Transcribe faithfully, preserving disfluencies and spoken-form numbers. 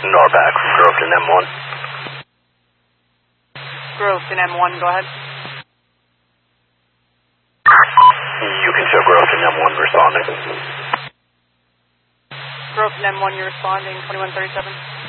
Norback from Groveton M one. Groveton M one, go ahead. You can show Groveton M one responding. Groveton M one, you're responding, twenty-one thirty-seven.